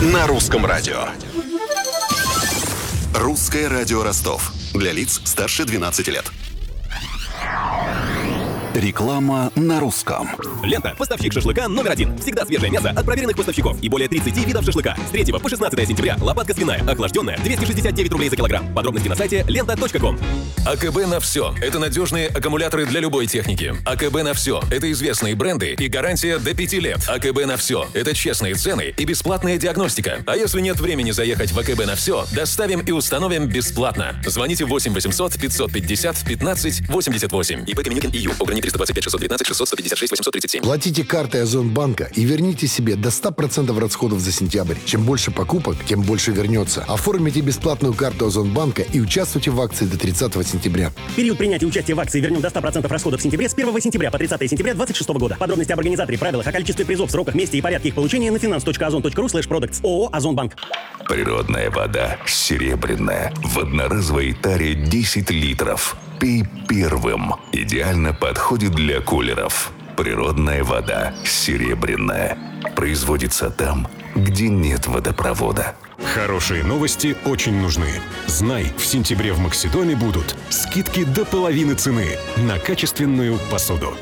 на русском радио. Русское радио Ростов. Для лиц старше 12 лет. Реклама на русском. Лента. Поставщик шашлыка номер 1. Всегда свежее мясо от проверенных поставщиков и более 30 видов шашлыка. С 3 по 16 сентября лопатка свиная, охлажденная, 269 рублей за килограмм. Подробности на сайте лента.ком. АКБ на все. Это надежные аккумуляторы для любой техники. АКБ на все. Это известные бренды и гарантия до 5 лет. АКБ на все. Это честные цены и бесплатная диагностика. А если нет времени заехать в АКБ на все, доставим и установим бесплатно. Звоните 8 800 550 15 88. ИП Каменюкин ИЮ. Ограничение 325 619 656 837. Платите картой Озонбанка и верните себе до 100% расходов за сентябрь. Чем больше покупок, тем больше вернется. Оформите бесплатную карту Озонбанка и участвуйте в акции до 30 сентября. Период принятия участия в акции вернем до 100% расходов в сентябре с 1 сентября по 30 сентября 2026 года. Подробности об организаторе, правилах, о количестве призов, сроках, месте и порядке их получения на finance.ozon.ru/products. ООО «Озонбанк». Природная вода, серебряная, в одноразовой таре 10 литров. Пей первым. Идеально подходит для кулеров. Природная вода, серебряная. Производится там, где нет водопровода. Хорошие новости очень нужны. Знай, в сентябре в Максидоме будут скидки до половины цены на качественную посуду.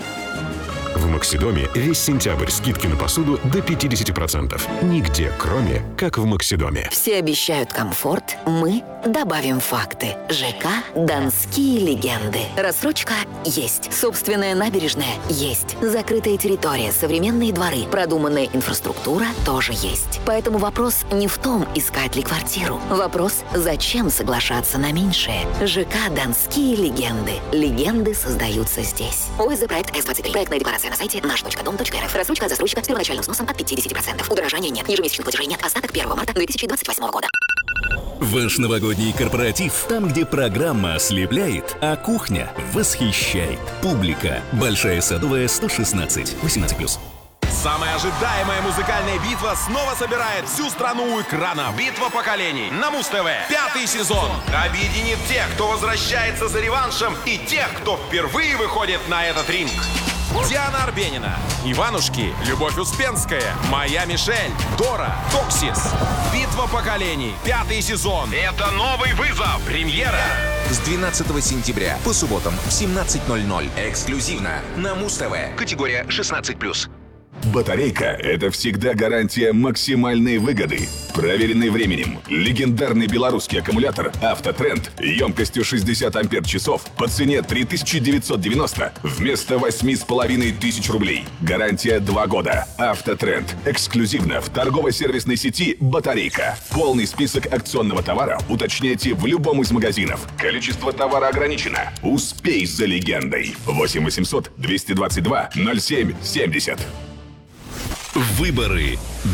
В Максидоме весь сентябрь скидки на посуду до 50%. Нигде, кроме как в Максидоме. Все обещают комфорт, мы добавим факты. ЖК «Донские легенды». Рассрочка есть. Собственная набережная есть. Закрытая территория, современные дворы, продуманная инфраструктура тоже есть. Поэтому вопрос не в том, искать ли квартиру. Вопрос, зачем соглашаться на меньшее. ЖК «Донские легенды». Легенды создаются здесь. ОСЗ проект С-23. Проектная декларация на сайте наш.дом.рф. Рассрочка от застройщика с первоначальным взносом от 50%. Удорожания нет. Ежемесячных платежей нет. Остаток 1 марта 2028 года. Ваш новогодний корпоратив, там, где программа ослепляет, а кухня восхищает. Публика. Большая Садовая, 116. 18+. Самая ожидаемая музыкальная битва снова собирает всю страну у экрана. Битва поколений на Муз-ТВ. 5-й сезон объединит тех, кто возвращается за реваншем, и тех, кто впервые выходит на этот ринг. Диана Арбенина, Иванушки, Любовь Успенская, Моя Мишель, Дора, Токсис. Битва поколений. 5-й сезон. Это новый вызов. Премьера. С 12 сентября по субботам в 17:00. Эксклюзивно на Муз-ТВ. Категория 16+. Батарейка – это всегда гарантия максимальной выгоды. Проверенный временем. Легендарный белорусский аккумулятор «Автотренд» емкостью 60 ампер-часов по цене 3990 вместо 8500 рублей. Гарантия 2 года. «Автотренд» эксклюзивно в торгово-сервисной сети «Батарейка». Полный список акционного товара уточняйте в любом из магазинов. Количество товара ограничено. Успей за легендой. 8 800 222 07 70. Выборы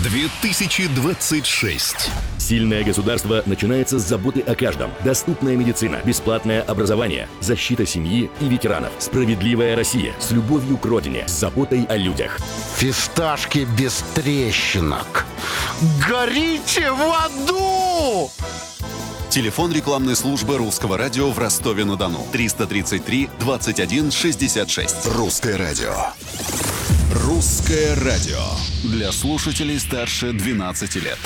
2026. Сильное государство начинается с заботы о каждом. Доступная медицина, бесплатное образование, защита семьи и ветеранов. Справедливая Россия с любовью к родине, с заботой о людях. Фисташки без трещинок. Горите в аду! Телефон рекламной службы Русского радио в Ростове-на-Дону. 333 21 66. Русское радио. Русское радио. Для слушателей старше 12 лет.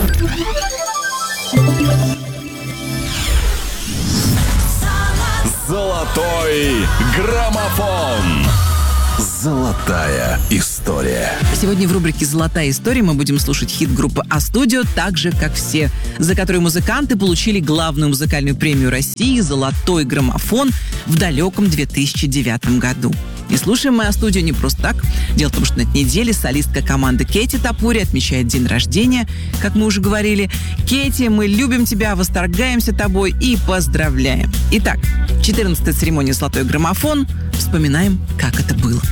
Золотой граммофон. Золотая история. Сегодня в рубрике «Золотая история» мы будем слушать хит группы А-студио «Так же, как все», за который музыканты получили главную музыкальную премию России «Золотой граммофон» в далеком 2009 году. И слушаем мы А-студио не просто так. Дело в том, что на этой неделе солистка команды Кэти Топури отмечает день рождения, как мы уже говорили. Кэти, мы любим тебя, восторгаемся тобой и поздравляем. Итак, 14-я церемония «Золотой граммофон». Вспоминаем, как это было.